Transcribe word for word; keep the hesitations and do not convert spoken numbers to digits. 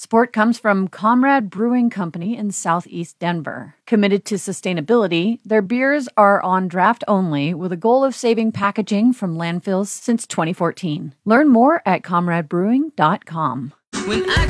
Support comes from Comrade Brewing Company in Southeast Denver. Committed to sustainability, their beers are on draft only with a goal of saving packaging from landfills since twenty fourteen. Learn more at comrade brewing dot com. When I